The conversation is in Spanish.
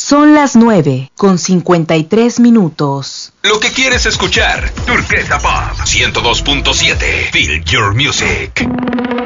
Son las 9:53. Lo que quieres escuchar, Turquesa Pop 102.7. Feel your music.